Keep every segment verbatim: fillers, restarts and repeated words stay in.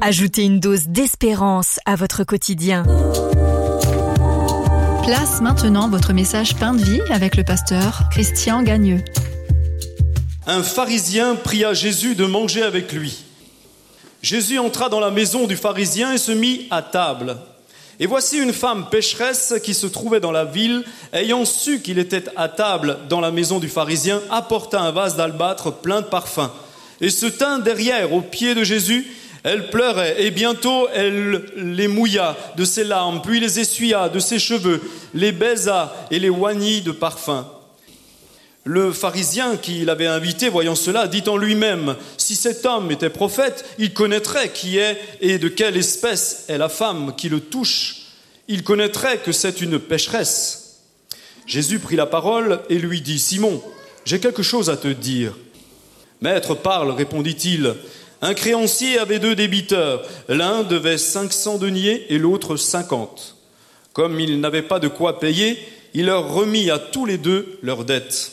Ajoutez une dose d'espérance à votre quotidien. Place maintenant votre message Pain de vie avec le pasteur Christian Gagneux. Un pharisien pria Jésus de manger avec lui. Jésus entra dans la maison du pharisien et se mit à table. Et voici une femme pécheresse qui se trouvait dans la ville, ayant su qu'il était à table dans la maison du pharisien, apporta un vase d'albâtre plein de parfums et se tint derrière aux pieds de Jésus. Elle pleurait et bientôt elle les mouilla de ses larmes, puis les essuya de ses cheveux, les baisa et les oignit de parfum. Le pharisien qui l'avait invité, voyant cela, dit en lui-même, « Si cet homme était prophète, il connaîtrait qui est et de quelle espèce est la femme qui le touche. Il connaîtrait que c'est une pécheresse. » Jésus prit la parole et lui dit, « Simon, j'ai quelque chose à te dire. »« Maître, parle, répondit-il. » Un créancier avait deux débiteurs. L'un devait cinq cents deniers et l'autre cinquante. Comme il n'avait pas de quoi payer, il leur remit à tous les deux leurs dettes.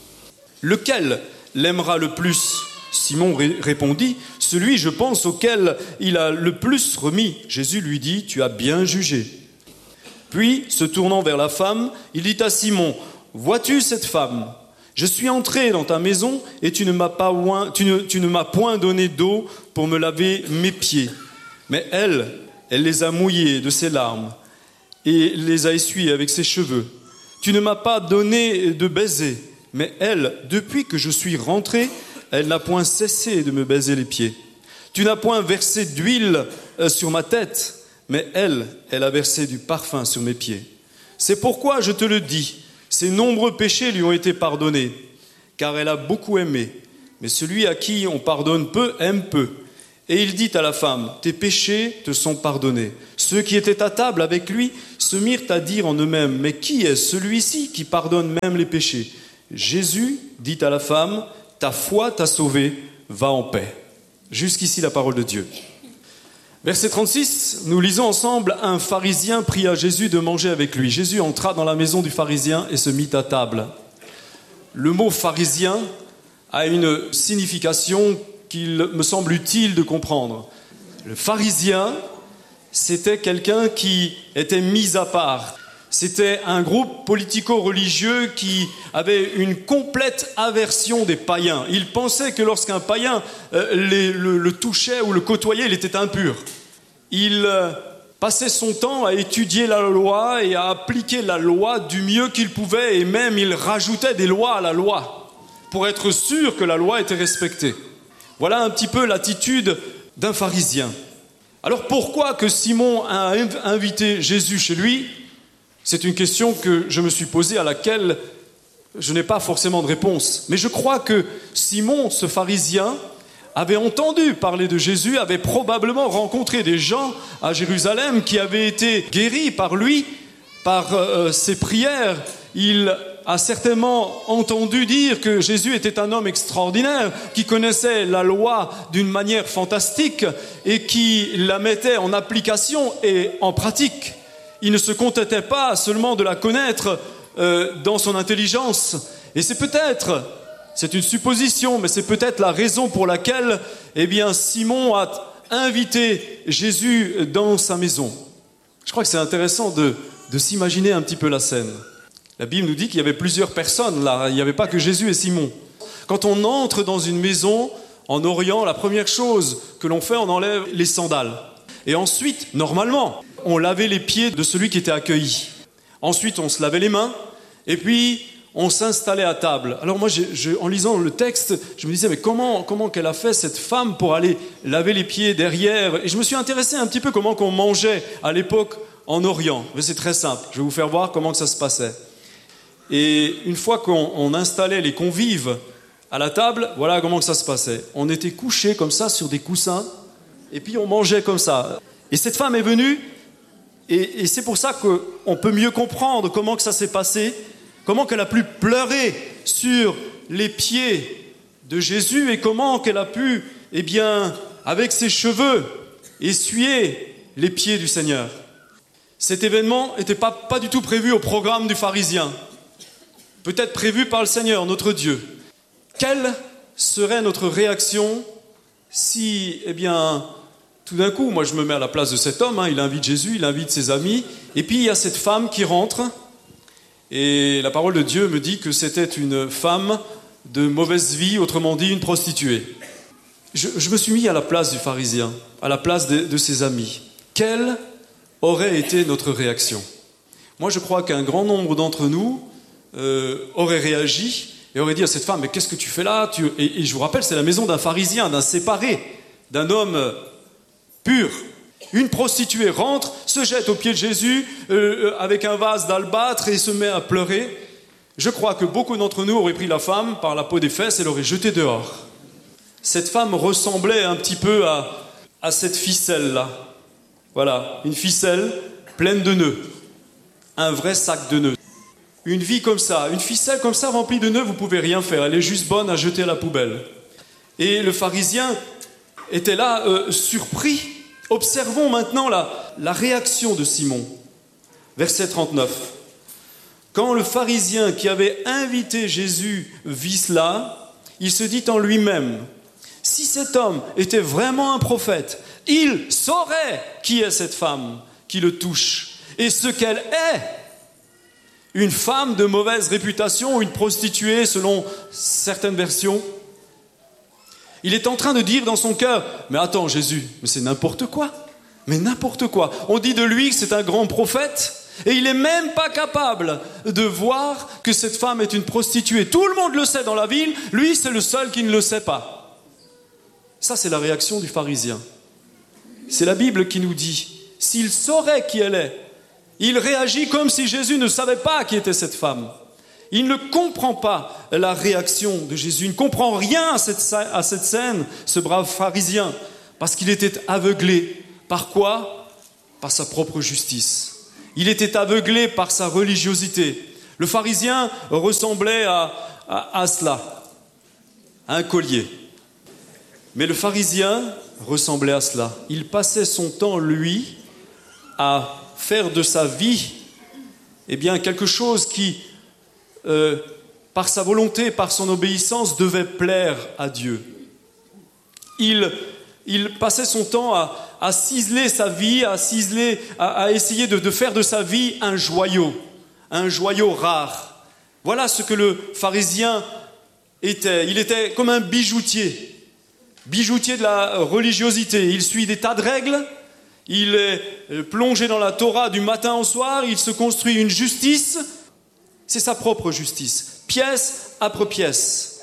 Lequel l'aimera le plus ? Simon répondit, celui, je pense, auquel il a le plus remis. Jésus lui dit, tu as bien jugé. Puis, se tournant vers la femme, il dit à Simon, vois-tu cette femme ? Je suis entré dans ta maison et tu ne m'as pas oin, tu ne, tu ne m'as point donné d'eau pour me laver mes pieds. Mais elle, elle les a mouillés de ses larmes et les a essuyés avec ses cheveux. Tu ne m'as pas donné de baiser. Mais elle, depuis que je suis rentré, elle n'a point cessé de me baiser les pieds. Tu n'as point versé d'huile sur ma tête, mais elle, elle a versé du parfum sur mes pieds. C'est pourquoi je te le dis, ses nombreux péchés lui ont été pardonnés, car elle a beaucoup aimé. Mais celui à qui on pardonne peu, aime peu. Et il dit à la femme, tes péchés te sont pardonnés. Ceux qui étaient à table avec lui se mirent à dire en eux-mêmes, mais qui est celui-ci qui pardonne même les péchés ? Jésus dit à la femme, ta foi t'a sauvée, va en paix. Jusqu'ici la parole de Dieu. Verset trente-six, nous lisons ensemble, un pharisien pria Jésus de manger avec lui. Jésus entra dans la maison du pharisien et se mit à table. Le mot pharisien a une signification qu'il me semble utile de comprendre. Le pharisien, c'était quelqu'un qui était mis à part. C'était un groupe politico-religieux qui avait une complète aversion des païens. Il pensait que lorsqu'un païen euh, les, le, le touchait ou le côtoyait, il était impur. Il euh, passait son temps à étudier la loi et à appliquer la loi du mieux qu'il pouvait, et même il rajoutait des lois à la loi pour être sûr que la loi était respectée. Voilà un petit peu l'attitude d'un pharisien. Alors pourquoi que Simon a invité Jésus chez lui ? C'est une question que je me suis posée, à laquelle je n'ai pas forcément de réponse. Mais je crois que Simon, ce pharisien, avait entendu parler de Jésus, avait probablement rencontré des gens à Jérusalem qui avaient été guéris par lui, par euh, ses prières. Il a certainement entendu dire que Jésus était un homme extraordinaire, qui connaissait la loi d'une manière fantastique et qui la mettait en application et en pratique. Il ne se contentait pas seulement de la connaître euh, dans son intelligence. Et c'est peut-être, c'est une supposition, mais c'est peut-être la raison pour laquelle eh bien, Simon a invité Jésus dans sa maison. Je crois que c'est intéressant de, de s'imaginer un petit peu la scène. La Bible nous dit qu'il y avait plusieurs personnes là, il n'y avait pas que Jésus et Simon. Quand on entre dans une maison en Orient, la première chose que l'on fait, on enlève les sandales. Et ensuite, normalement, on lavait les pieds de celui qui était accueilli. Ensuite, on se lavait les mains et puis on s'installait à table. Alors moi, je, je, en lisant le texte, je me disais, mais comment, comment qu'elle a fait cette femme pour aller laver les pieds derrière ? Et je me suis intéressé un petit peu comment qu'on mangeait à l'époque en Orient. Mais c'est très simple, je vais vous faire voir comment que ça se passait. Et une fois qu'on on installait les convives à la table, voilà comment que ça se passait. On était couchés comme ça sur des coussins et puis on mangeait comme ça. Et cette femme est venue, et, et c'est pour ça qu'on peut mieux comprendre comment que ça s'est passé, comment qu'elle a pu pleurer sur les pieds de Jésus et comment qu'elle a pu, eh bien, avec ses cheveux, essuyer les pieds du Seigneur. Cet événement n'était pas, pas du tout prévu au programme du pharisien, peut-être prévu par le Seigneur, notre Dieu. Quelle serait notre réaction si, eh bien, Tout d'un coup, moi je me mets à la place de cet homme, hein, il invite Jésus, il invite ses amis, et puis il y a cette femme qui rentre, et la parole de Dieu me dit que c'était une femme de mauvaise vie, autrement dit une prostituée. Je, je me suis mis à la place du pharisien, à la place de, de ses amis. Quelle aurait été notre réaction ? Moi je crois qu'un grand nombre d'entre nous euh, auraient réagi et auraient dit à cette femme, mais qu'est-ce que tu fais là tu... et, et je vous rappelle, c'est la maison d'un pharisien, d'un séparé, d'un homme pur. Une prostituée rentre, se jette aux pieds de Jésus euh, avec un vase d'albâtre et se met à pleurer. Je crois que beaucoup d'entre nous auraient pris la femme par la peau des fesses et l'auraient jetée dehors. Cette femme ressemblait un petit peu à, à cette ficelle-là. Voilà, une ficelle pleine de nœuds. Un vrai sac de nœuds. Une vie comme ça, une ficelle comme ça remplie de nœuds, vous ne pouvez rien faire. Elle est juste bonne à jeter à la poubelle. Et le pharisien était là, euh, surpris. Observons maintenant la, la réaction de Simon. Verset trente-neuf. Quand le pharisien qui avait invité Jésus vit cela, il se dit en lui-même, si cet homme était vraiment un prophète, il saurait qui est cette femme qui le touche et ce qu'elle est. Une femme de mauvaise réputation ou une prostituée selon certaines versions. Il est en train de dire dans son cœur, mais attends Jésus, mais c'est n'importe quoi, mais n'importe quoi. On dit de lui que c'est un grand prophète et il n'est même pas capable de voir que cette femme est une prostituée. Tout le monde le sait dans la ville, lui c'est le seul qui ne le sait pas. Ça c'est la réaction du pharisien. C'est la Bible qui nous dit, s'il saurait qui elle est, il réagit comme si Jésus ne savait pas qui était cette femme. Il ne comprend pas la réaction de Jésus. Il ne comprend rien à cette, à cette scène, ce brave pharisien, parce qu'il était aveuglé. Par quoi ? Par sa propre justice. Il était aveuglé par sa religiosité. Le pharisien ressemblait à, à, à cela, à un collier. Mais le pharisien ressemblait à cela. Il passait son temps, lui, à faire de sa vie eh bien, quelque chose qui, euh, par sa volonté, par son obéissance, devait plaire à Dieu. Il, il passait son temps à, à ciseler sa vie, à, ciseler, à, à essayer de, de faire de sa vie un joyau, un joyau rare. Voilà ce que le pharisien était. Il était comme un bijoutier, bijoutier de la religiosité. Il suit des tas de règles. Il est plongé dans la Torah du matin au soir, il se construit une justice, c'est sa propre justice, pièce après pièce.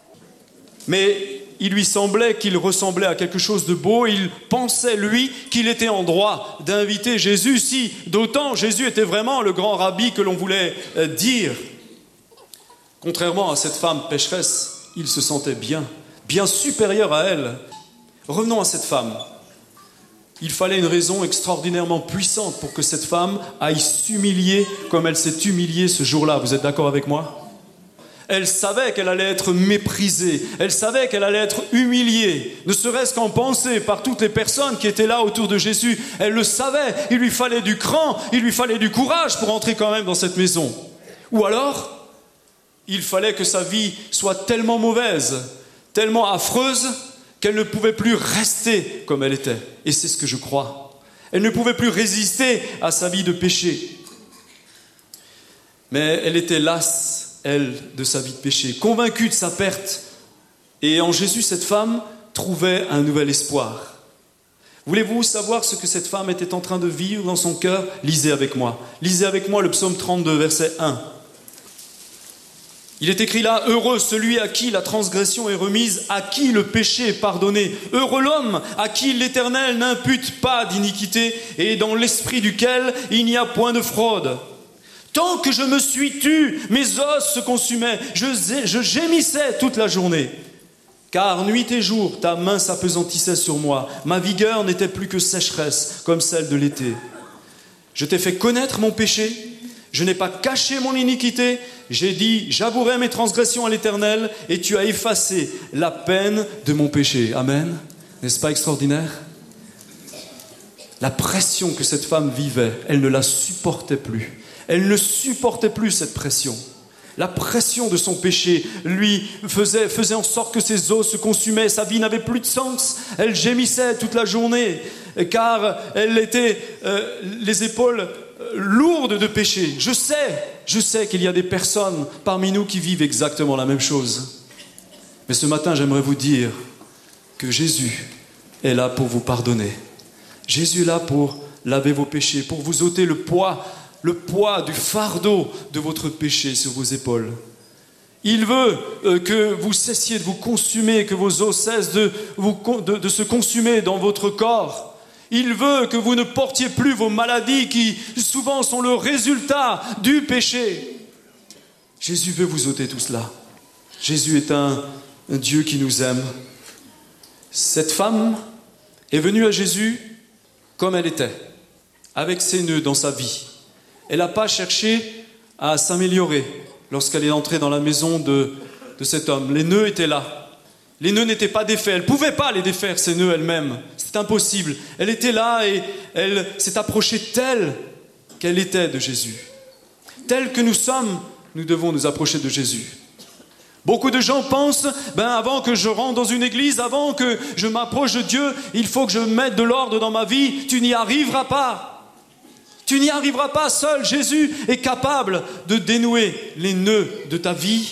Mais il lui semblait qu'il ressemblait à quelque chose de beau, il pensait, lui, qu'il était en droit d'inviter Jésus, si d'autant Jésus était vraiment le grand rabbi que l'on voulait dire. Contrairement à cette femme pécheresse, il se sentait bien, bien supérieur à elle. Revenons à cette femme. Il fallait une raison extraordinairement puissante pour que cette femme aille s'humilier comme elle s'est humiliée ce jour-là. Vous êtes d'accord avec moi ? Elle savait qu'elle allait être méprisée. Elle savait qu'elle allait être humiliée. Ne serait-ce qu'en pensée par toutes les personnes qui étaient là autour de Jésus. Elle le savait. Il lui fallait du cran, il lui fallait du courage pour entrer quand même dans cette maison. Ou alors, il fallait que sa vie soit tellement mauvaise, tellement affreuse, qu'elle ne pouvait plus rester comme elle était. Et c'est ce que je crois. Elle ne pouvait plus résister à sa vie de péché. Mais elle était lasse, elle, de sa vie de péché, convaincue de sa perte. Et en Jésus, cette femme trouvait un nouvel espoir. Voulez-vous savoir ce que cette femme était en train de vivre dans son cœur ? Lisez avec moi. Lisez avec moi le psaume trente-deux, verset un. Il est écrit là, « Heureux celui à qui la transgression est remise, à qui le péché est pardonné. Heureux l'homme à qui l'Éternel n'impute pas d'iniquité et dans l'esprit duquel il n'y a point de fraude. Tant que je me suis tu, mes os se consumaient, je, je gémissais toute la journée. Car nuit et jour, ta main s'appesantissait sur moi. Ma vigueur n'était plus que sécheresse, comme celle de l'été. Je t'ai fait connaître mon péché. Je n'ai pas caché mon iniquité, j'ai dit, j'avouerai mes transgressions à l'Éternel, et tu as effacé la peine de mon péché. Amen. N'est-ce pas extraordinaire ? La pression que cette femme vivait, elle ne la supportait plus. Elle ne supportait plus cette pression. La pression de son péché lui faisait, faisait en sorte que ses os se consumaient, sa vie n'avait plus de sens. Elle gémissait toute la journée, car elle était euh, les épaules lourdes de péché. Je sais, je sais qu'il y a des personnes parmi nous qui vivent exactement la même chose. Mais ce matin, j'aimerais vous dire que Jésus est là pour vous pardonner. Jésus est là pour laver vos péchés, pour vous ôter le poids le poids du fardeau de votre péché sur vos épaules. Il veut euh, que vous cessiez de vous consumer, que vos os cessent de, vous, de, de se consumer dans votre corps. Il veut que vous ne portiez plus vos maladies qui souvent sont le résultat du péché. Jésus veut vous ôter tout cela. Jésus est un, un Dieu qui nous aime. Cette femme est venue à Jésus comme elle était, avec ses nœuds dans sa vie. Elle n'a pas cherché à s'améliorer lorsqu'elle est entrée dans la maison de, de cet homme. Les nœuds étaient là. Les nœuds n'étaient pas défaits. Elle ne pouvait pas les défaire, ces nœuds elle-même. C'est impossible. Elle était là et elle s'est approchée telle qu'elle était de Jésus. Telle que nous sommes, nous devons nous approcher de Jésus. Beaucoup de gens pensent, ben avant que je rentre dans une église, avant que je m'approche de Dieu, il faut que je mette de l'ordre dans ma vie. Tu n'y arriveras pas. Tu n'y arriveras pas seul. Jésus est capable de dénouer les nœuds de ta vie.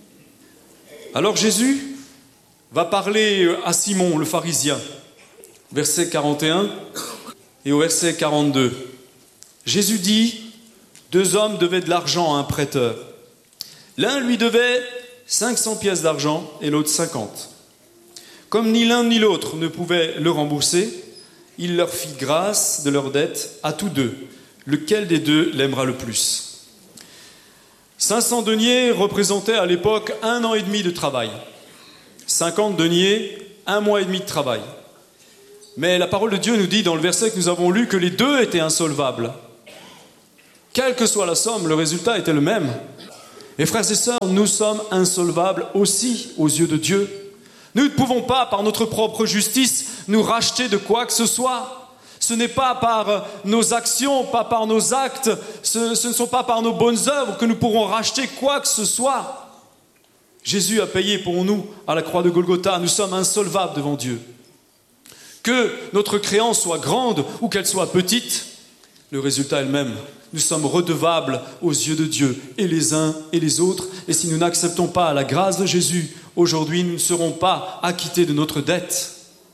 Alors Jésus va parler à Simon le pharisien, verset quarante et un et au verset quarante-deux. Jésus dit, deux hommes devaient de l'argent à un prêteur. L'un lui devait cinq cents pièces d'argent et l'autre cinquante. Comme ni l'un ni l'autre ne pouvait le rembourser, il leur fit grâce de leur dette à tous deux. Lequel des deux l'aimera le plus? cinq cents deniers représentaient à l'époque un an et demi de travail. cinquante deniers, un mois et demi de travail. Mais la parole de Dieu nous dit dans le verset que nous avons lu que les deux étaient insolvables. Quelle que soit la somme, le résultat était le même. Et frères et sœurs, nous sommes insolvables aussi aux yeux de Dieu. Nous ne pouvons pas, par notre propre justice, nous racheter de quoi que ce soit. Ce n'est pas par nos actions, pas par nos actes, ce, ce ne sont pas par nos bonnes œuvres que nous pourrons racheter quoi que ce soit. Jésus a payé pour nous à la croix de Golgotha. Nous sommes insolvables devant Dieu. Que notre créance soit grande ou qu'elle soit petite, le résultat est le même. Nous sommes redevables aux yeux de Dieu, et les uns et les autres. Et si nous n'acceptons pas la grâce de Jésus, aujourd'hui nous ne serons pas acquittés de notre dette.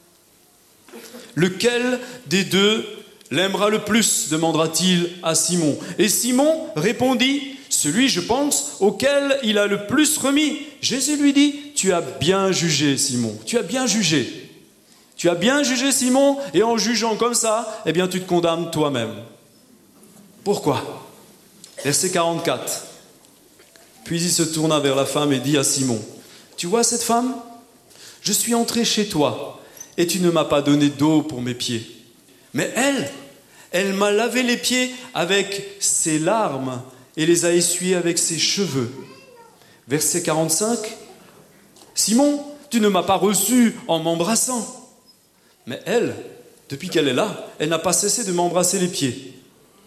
Lequel des deux l'aimera le plus, demandera-t-il à Simon. Et Simon répondit, celui, je pense, auquel il a le plus remis. Jésus lui dit, tu as bien jugé, Simon, tu as bien jugé. Tu as bien jugé, Simon, et en jugeant comme ça, eh bien tu te condamnes toi-même. Pourquoi? Verset quarante-quatre. Puis il se tourna vers la femme et dit à Simon, tu vois cette femme? Je suis entré chez toi, et tu ne m'as pas donné d'eau pour mes pieds. Mais elle, elle m'a lavé les pieds avec ses larmes et les a essuyés avec ses cheveux. Verset quarante-cinq. Simon, tu ne m'as pas reçu en m'embrassant. Mais elle, depuis qu'elle est là, elle n'a pas cessé de m'embrasser les pieds.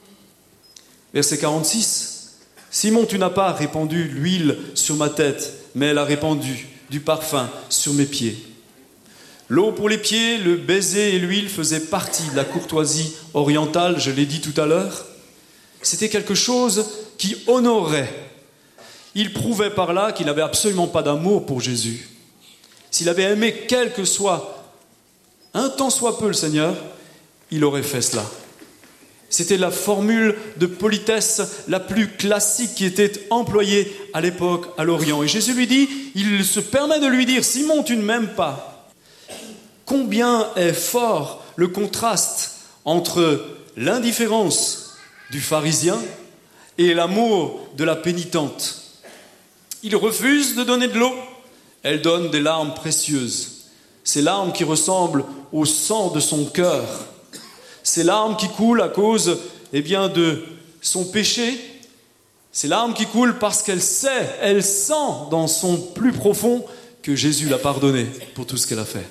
Verset quarante-six. Simon, tu n'as pas répandu l'huile sur ma tête, mais elle a répandu du parfum sur mes pieds. L'eau pour les pieds, le baiser et l'huile faisaient partie de la courtoisie orientale, je l'ai dit tout à l'heure. C'était quelque chose qui honorait. Il prouvait par là qu'il n'avait absolument pas d'amour pour Jésus. S'il avait aimé quel que soit, un tant soit peu le Seigneur, il aurait fait cela. C'était la formule de politesse la plus classique qui était employée à l'époque à l'Orient. Et Jésus lui dit, il se permet de lui dire, Simon, tu ne m'aimes pas. Combien est fort le contraste entre l'indifférence du pharisien et l'amour de la pénitente. Il refuse de donner de l'eau, elle donne des larmes précieuses. Ces larmes qui ressemblent au sang de son cœur. Ces larmes qui coulent à cause eh bien, de son péché. Ces larmes qui coulent parce qu'elle sait, elle sent dans son plus profond que Jésus l'a pardonné pour tout ce qu'elle a fait.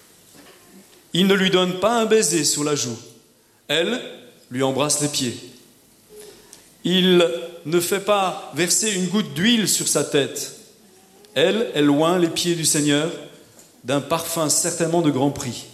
Il ne lui donne pas un baiser sur la joue. Elle lui embrasse les pieds. Il ne fait pas verser une goutte d'huile sur sa tête. Elle, elle oint les pieds du Seigneur d'un parfum certainement de grand prix.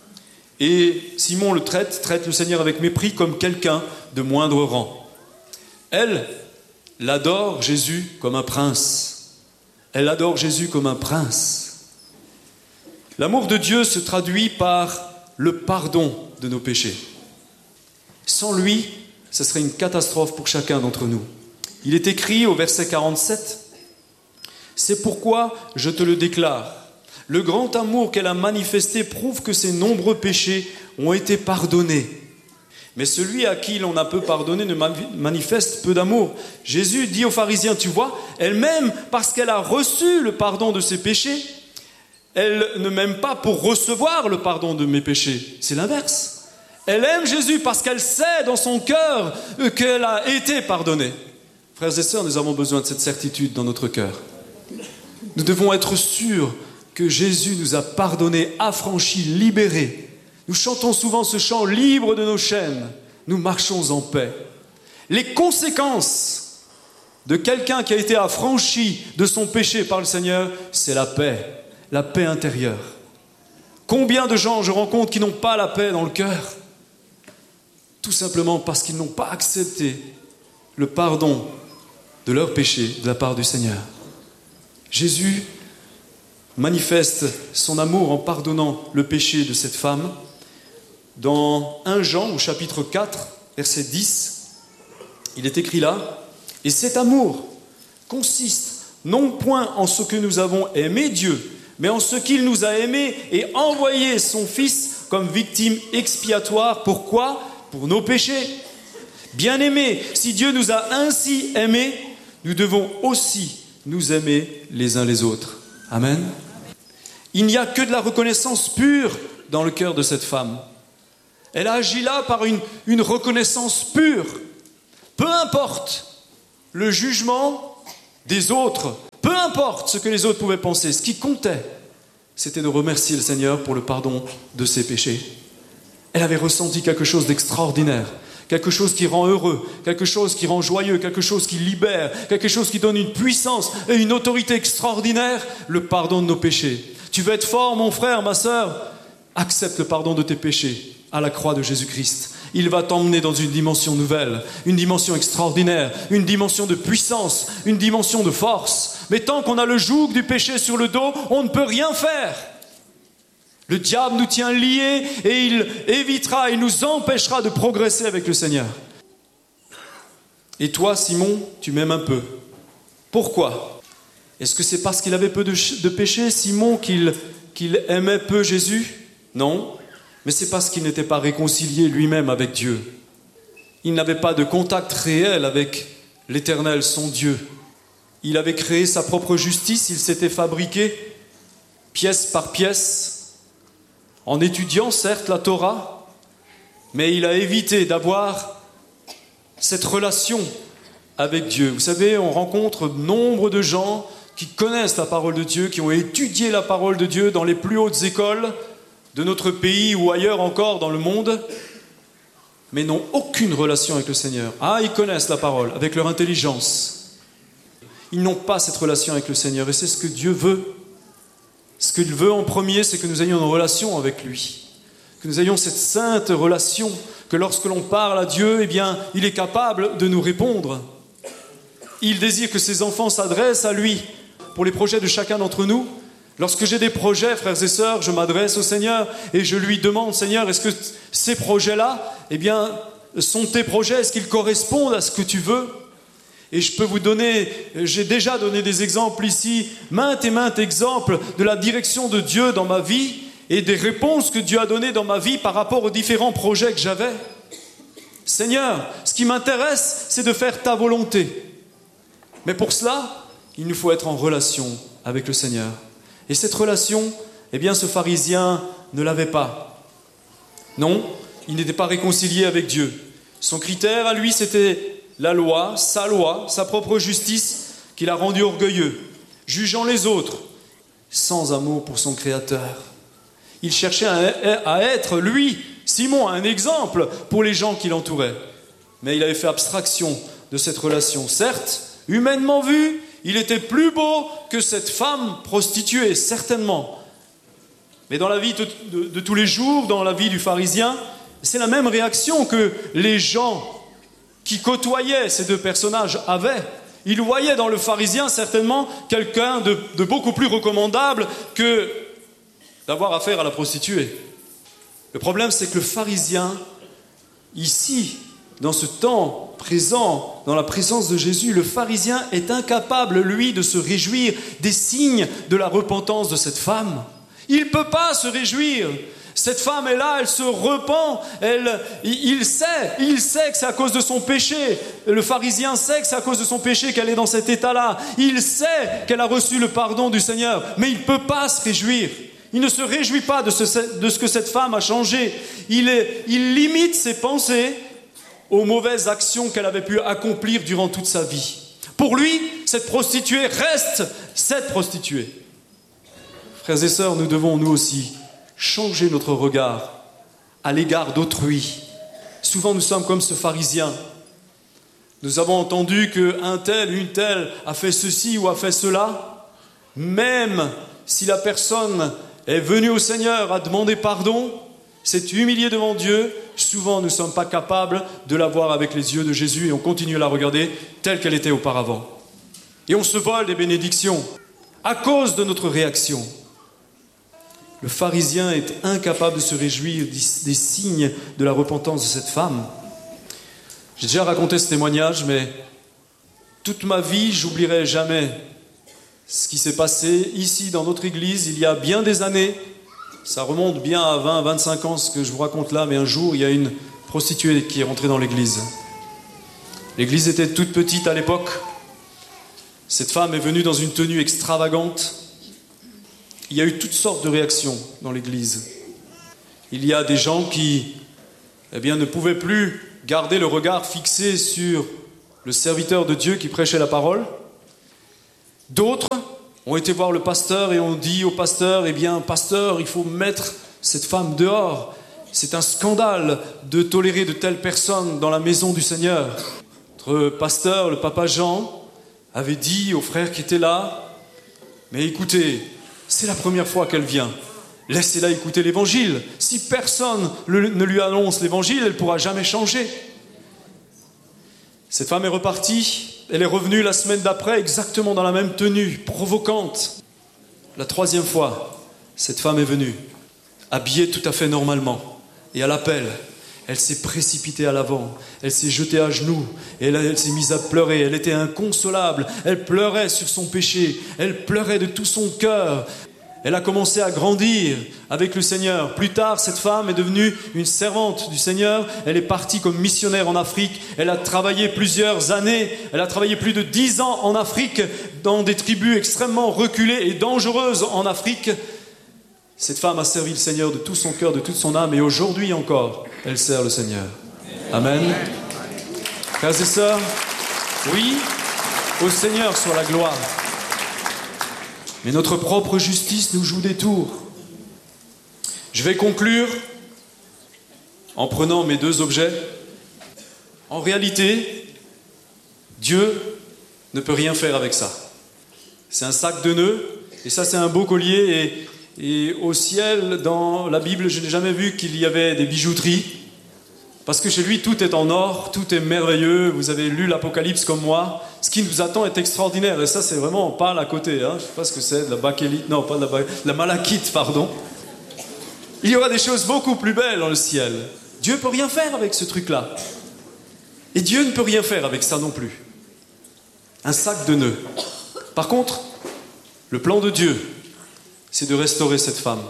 Et Simon le traite, traite le Seigneur avec mépris comme quelqu'un de moindre rang. Elle, l'adore Jésus comme un prince. Elle adore Jésus comme un prince. L'amour de Dieu se traduit par le pardon de nos péchés. Sans lui, ce serait une catastrophe pour chacun d'entre nous. Il est écrit au verset quarante-sept, « C'est pourquoi je te le déclare. Le grand amour qu'elle a manifesté prouve que ses nombreux péchés ont été pardonnés. Mais celui à qui l'on a peu pardonné ne manifeste peu d'amour. » Jésus dit aux pharisiens, tu vois, elle-même, parce qu'elle a reçu le pardon de ses péchés, elle ne m'aime pas pour recevoir le pardon de mes péchés. C'est l'inverse. Elle aime Jésus parce qu'elle sait dans son cœur qu'elle a été pardonnée. Frères et sœurs, nous avons besoin de cette certitude dans notre cœur. Nous devons être sûrs que Jésus nous a pardonnés, affranchis, libérés. Nous chantons souvent ce chant, libre de nos chaînes, nous marchons en paix. Les conséquences de quelqu'un qui a été affranchi de son péché par le Seigneur, c'est la paix, la paix intérieure. Combien de gens je rencontre qui n'ont pas la paix dans le cœur? Tout simplement parce qu'ils n'ont pas accepté le pardon de leurs péchés de la part du Seigneur. Jésus manifeste son amour en pardonnant le péché de cette femme. Dans premier Jean, au chapitre quatre, verset dix, il est écrit là, « Et cet amour consiste non point en ce que nous avons aimé Dieu, mais en ce qu'il nous a aimés et envoyé son Fils comme victime expiatoire. Pourquoi ? Pour nos péchés. Bien-aimés, si Dieu nous a ainsi aimés, nous devons aussi nous aimer les uns les autres. » Amen. Il n'y a que de la reconnaissance pure dans le cœur de cette femme. Elle a agi là par une, une reconnaissance pure. Peu importe le jugement des autres, peu importe ce que les autres pouvaient penser, ce qui comptait, c'était de remercier le Seigneur pour le pardon de ses péchés. Elle avait ressenti quelque chose d'extraordinaire, quelque chose qui rend heureux, quelque chose qui rend joyeux, quelque chose qui libère, quelque chose qui donne une puissance et une autorité extraordinaire, le pardon de nos péchés. Tu veux être fort, mon frère, ma sœur? Accepte le pardon de tes péchés à la croix de Jésus-Christ. Il va t'emmener dans une dimension nouvelle, une dimension extraordinaire, une dimension de puissance, une dimension de force. Mais tant qu'on a le joug du péché sur le dos, on ne peut rien faire. Le diable nous tient liés et il évitera, il nous empêchera de progresser avec le Seigneur. Et toi, Simon, tu m'aimes un peu. Pourquoi? Est-ce que c'est parce qu'il avait peu de, de péché, Simon, qu'il, qu'il aimait peu Jésus? Non, mais c'est parce qu'il n'était pas réconcilié lui-même avec Dieu. Il n'avait pas de contact réel avec l'Éternel, son Dieu. Il avait créé sa propre justice, il s'était fabriqué pièce par pièce, en étudiant certes la Torah, mais il a évité d'avoir cette relation avec Dieu. Vous savez, on rencontre nombre de gens qui connaissent la parole de Dieu, qui ont étudié la parole de Dieu dans les plus hautes écoles de notre pays ou ailleurs encore dans le monde, mais n'ont aucune relation avec le Seigneur. Ah, ils connaissent la parole avec leur intelligence. Ils n'ont pas cette relation avec le Seigneur et c'est ce que Dieu veut. Ce qu'il veut en premier, c'est que nous ayons une relation avec lui, que nous ayons cette sainte relation, que lorsque l'on parle à Dieu, eh bien, il est capable de nous répondre. Il désire que ses enfants s'adressent à lui. Pour les projets de chacun d'entre nous, lorsque j'ai des projets, frères et sœurs, je m'adresse au Seigneur et je lui demande, Seigneur, est-ce que ces projets-là, eh bien, sont tes projets? Est-ce qu'ils correspondent à ce que tu veux? Et je peux vous donner, j'ai déjà donné des exemples ici, maintes et maintes exemples de la direction de Dieu dans ma vie et des réponses que Dieu a données dans ma vie par rapport aux différents projets que j'avais. Seigneur, ce qui m'intéresse, c'est de faire ta volonté. Mais pour cela, il nous faut être en relation avec le Seigneur. Et cette relation, eh bien, ce pharisien ne l'avait pas. Non, il n'était pas réconcilié avec Dieu. Son critère à lui, c'était la loi, sa loi, sa propre justice qui l'a rendu orgueilleux, jugeant les autres, sans amour pour son Créateur. Il cherchait à être, lui, Simon, un exemple pour les gens qui l'entouraient. Mais il avait fait abstraction de cette relation. Certes, humainement vu, il était plus beau que cette femme prostituée, certainement. Mais dans la vie de, de, de tous les jours, dans la vie du pharisien, c'est la même réaction que les gens qui côtoyaient ces deux personnages avaient. Ils voyaient dans le pharisien certainement quelqu'un de, de beaucoup plus recommandable que d'avoir affaire à la prostituée. Le problème, c'est que le pharisien, ici, dans ce temps présent, dans la présence de Jésus, le pharisien est incapable, lui, de se réjouir des signes de la repentance de cette femme. Il ne peut pas se réjouir. Cette femme est là, elle se repent, elle, il sait, il sait que c'est à cause de son péché. Le pharisien sait que c'est à cause de son péché qu'elle est dans cet état-là. Il sait qu'elle a reçu le pardon du Seigneur, mais il ne peut pas se réjouir. Il ne se réjouit pas de ce, de ce que cette femme a changé. Il, est, il limite ses pensées aux mauvaises actions qu'elle avait pu accomplir durant toute sa vie. Pour lui, cette prostituée reste cette prostituée. Frères et sœurs, nous devons nous aussi changer notre regard à l'égard d'autrui. Souvent nous sommes comme ce pharisien. Nous avons entendu qu'un tel, une telle a fait ceci ou a fait cela. Même si la personne est venue au Seigneur à demander pardon, s'est humiliée devant Dieu, souvent nous ne sommes pas capables de la voir avec les yeux de Jésus et on continue à la regarder telle qu'elle était auparavant. Et on se vole des bénédictions à cause de notre réaction. Le pharisien est incapable de se réjouir des signes de la repentance de cette femme. J'ai déjà raconté ce témoignage, mais toute ma vie, j'oublierai jamais ce qui s'est passé ici dans notre église il y a bien des années. Ça remonte bien à vingt, vingt-cinq ans ce que je vous raconte là, mais un jour, il y a une prostituée qui est rentrée dans l'église. L'église était toute petite à l'époque. Cette femme est venue dans une tenue extravagante. Il y a eu toutes sortes de réactions dans l'église. Il y a des gens qui eh bien, ne pouvaient plus garder le regard fixé sur le serviteur de Dieu qui prêchait la parole. D'autres ont été voir le pasteur et ont dit au pasteur, eh bien, pasteur, il faut mettre cette femme dehors. C'est un scandale de tolérer de telles personnes dans la maison du Seigneur. Notre pasteur, le papa Jean, avait dit aux frères qui étaient là, mais écoutez, c'est la première fois qu'elle vient. Laissez-la écouter l'évangile. Si personne le, ne lui annonce l'évangile, elle ne pourra jamais changer. Cette femme est repartie. Elle est revenue la semaine d'après, exactement dans la même tenue, provocante. La troisième fois, cette femme est venue, habillée tout à fait normalement. Et à l'appel, elle s'est précipitée à l'avant. Elle s'est jetée à genoux. Et elle, elle s'est mise à pleurer. Elle était inconsolable. Elle pleurait sur son péché. Elle pleurait de tout son cœur. Elle a commencé à grandir avec le Seigneur. Plus tard, cette femme est devenue une servante du Seigneur. Elle est partie comme missionnaire en Afrique. Elle a travaillé plusieurs années. Elle a travaillé plus de dix ans en Afrique, dans des tribus extrêmement reculées et dangereuses en Afrique. Cette femme a servi le Seigneur de tout son cœur, de toute son âme, et aujourd'hui encore, elle sert le Seigneur. Amen. Frères et sœurs, oui, au Seigneur soit la gloire. Mais notre propre justice nous joue des tours. Je vais conclure en prenant mes deux objets. En réalité, Dieu ne peut rien faire avec ça. C'est un sac de nœuds, et ça c'est un beau collier, et Et au ciel, dans la Bible, je n'ai jamais vu qu'il y avait des bijouteries. Parce que chez lui, tout est en or, tout est merveilleux. Vous avez lu l'Apocalypse comme moi. Ce qui nous attend est extraordinaire. Et ça, c'est vraiment pas à côté. Hein. Je ne sais pas ce que c'est, de la bakélite. Non, pas de la, ba... de la malachite, pardon. Il y aura des choses beaucoup plus belles dans le ciel. Dieu ne peut rien faire avec ce truc-là. Et Dieu ne peut rien faire avec ça non plus. Un sac de nœuds. Par contre, le plan de Dieu, c'est de restaurer cette femme.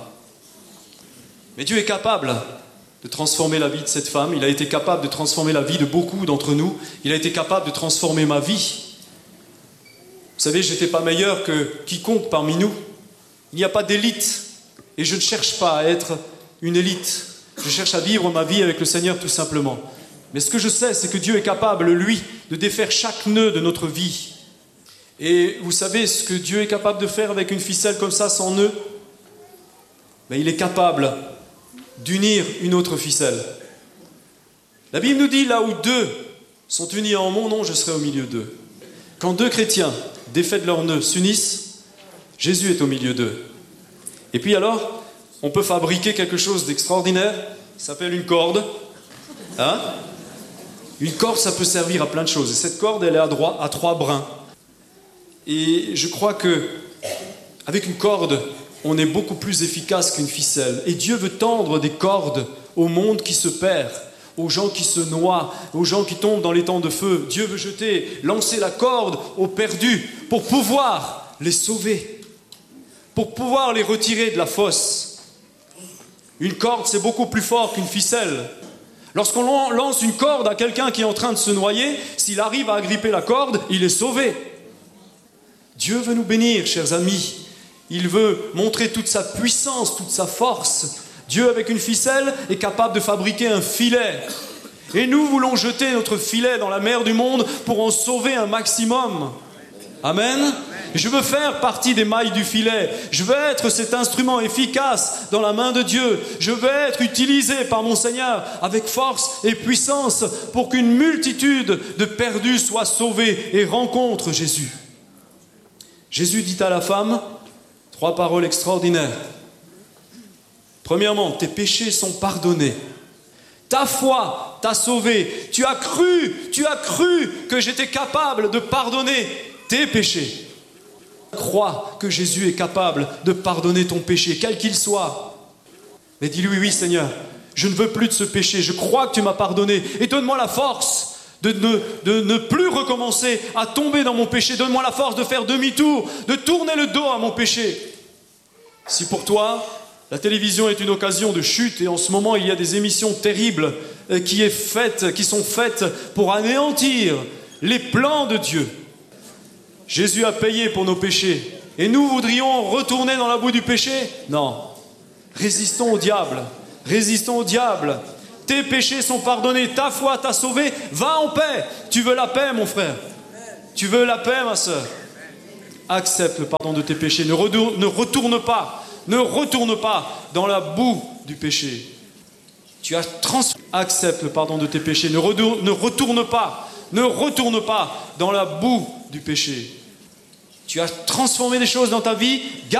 Mais Dieu est capable de transformer la vie de cette femme. Il a été capable de transformer la vie de beaucoup d'entre nous. Il a été capable de transformer ma vie. Vous savez, je n'étais pas meilleur que quiconque parmi nous. Il n'y a pas d'élite. Et je ne cherche pas à être une élite. Je cherche à vivre ma vie avec le Seigneur tout simplement. Mais ce que je sais, c'est que Dieu est capable, lui, de défaire chaque nœud de notre vie. Et vous savez ce que Dieu est capable de faire avec une ficelle comme ça, sans nœud? Ben, il est capable d'unir une autre ficelle. La Bible nous dit, là où deux sont unis en mon nom, je serai au milieu d'eux. Quand deux chrétiens, défaits de leurs nœuds, s'unissent, Jésus est au milieu d'eux. Et puis alors, on peut fabriquer quelque chose d'extraordinaire, ça s'appelle une corde. Hein? Une corde, ça peut servir à plein de choses. Et cette corde, elle est à, droit, à trois brins. Et je crois que avec une corde, on est beaucoup plus efficace qu'une ficelle. Et Dieu veut tendre des cordes au monde qui se perd, aux gens qui se noient, aux gens qui tombent dans les temps de feu. Dieu veut jeter, lancer la corde aux perdus pour pouvoir les sauver, pour pouvoir les retirer de la fosse. Une corde, c'est beaucoup plus fort qu'une ficelle. Lorsqu'on lance une corde à quelqu'un qui est en train de se noyer, s'il arrive à agripper la corde, il est sauvé. Dieu veut nous bénir, chers amis. Il veut montrer toute sa puissance, toute sa force. Dieu, avec une ficelle, est capable de fabriquer un filet. Et nous voulons jeter notre filet dans la mer du monde pour en sauver un maximum. Amen. Je veux faire partie des mailles du filet. Je veux être cet instrument efficace dans la main de Dieu. Je veux être utilisé par mon Seigneur avec force et puissance pour qu'une multitude de perdus soient sauvés et rencontrent Jésus. Jésus dit à la femme trois paroles extraordinaires. Premièrement, tes péchés sont pardonnés. Ta foi t'a sauvé. Tu as cru, tu as cru que j'étais capable de pardonner tes péchés. Crois que Jésus est capable de pardonner ton péché, quel qu'il soit. Mais dis-lui, oui Seigneur, je ne veux plus de ce péché, je crois que tu m'as pardonné. Et donne-moi la force de ne, de ne plus recommencer à tomber dans mon péché. Donne-moi la force de faire demi-tour, de tourner le dos à mon péché. Si pour toi, la télévision est une occasion de chute, et en ce moment il y a des émissions terribles qui, est faite, qui sont faites pour anéantir les plans de Dieu. Jésus a payé pour nos péchés. Et nous voudrions retourner dans la boue du péché? Non. Résistons au diable. Résistons au diable. Tes péchés sont pardonnés. Ta foi t'a sauvé. Va en paix. Tu veux la paix, mon frère? Tu veux la paix, ma sœur? Accepte le pardon de tes péchés. Ne retourne, ne retourne pas. Ne retourne pas dans la boue du péché. Tu as transformé. Accepte le pardon de tes péchés. Ne retourne, ne retourne pas. Ne retourne pas dans la boue du péché. Tu as transformé des choses dans ta vie.